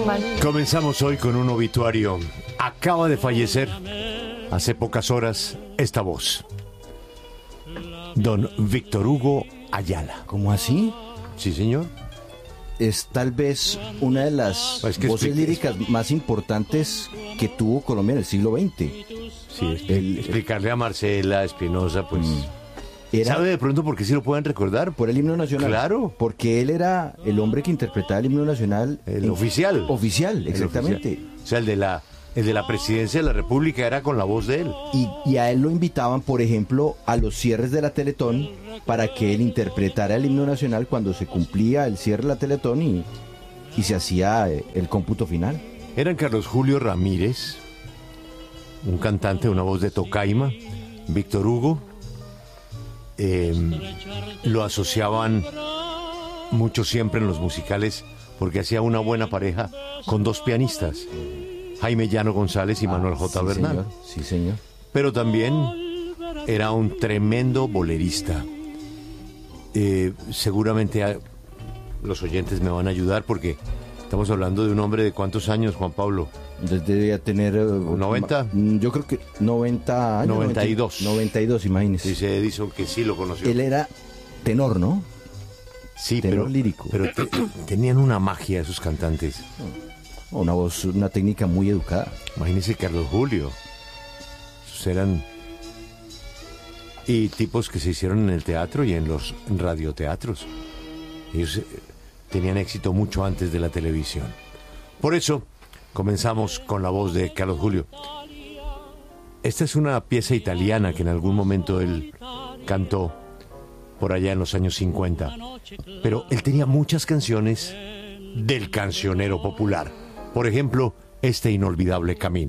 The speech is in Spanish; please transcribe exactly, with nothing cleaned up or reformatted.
mal. Comenzamos hoy con un obituario. Acaba de fallecer hace pocas horas esta voz. Don Víctor Hugo Ayala. ¿Cómo así? Sí, señor. Es tal vez una de las Es que voces explique- líricas más importantes que tuvo Colombia en el siglo veinte. Sí, expli- El- explicarle a Marcela Espinosa, pues... Era ¿Sabe de pronto por qué sí lo pueden recordar? por el himno nacional. Claro. Porque él era el hombre que interpretaba el himno nacional. El en- oficial. Oficial, El exactamente. oficial. O sea, el de la... El de la presidencia de la República era con la voz de él. Y, y a él lo invitaban, por ejemplo, a los cierres de la Teletón para que él interpretara el himno nacional cuando se cumplía el cierre de la Teletón y, y se hacía eh, el cómputo final. Eran Carlos Julio Ramírez, un cantante, una voz de tocaima, Víctor Hugo. eh, lo asociaban mucho siempre en los musicales porque hacía una buena pareja con dos pianistas, Jaime Llano González y Manuel J. Ah, sí, Bernal. señor, sí, señor. Pero también era un tremendo bolerista. Eh, seguramente a- los oyentes me van a ayudar porque estamos hablando de un hombre de cuántos años, Juan Pablo. Entonces debía tener... eh, ¿noventa? ma- Yo creo que noventa años. noventa y dos. noventa y dos, imagínese. Dice Edison que sí lo conoció. Él era tenor, ¿no? Sí, tenor pero, lírico. pero te- tenían una magia esos cantantes. Una voz, una técnica muy educada. Imagínese Carlos Julio. Esos eran y tipos que se hicieron en el teatro y en los radioteatros. Ellos eh, tenían éxito mucho antes de la televisión. Por eso comenzamos con la voz de Carlos Julio. Esta es una pieza italiana que en algún momento él cantó por allá en los años cincuenta. Pero él tenía muchas canciones del cancionero popular. Por ejemplo, este inolvidable Camino.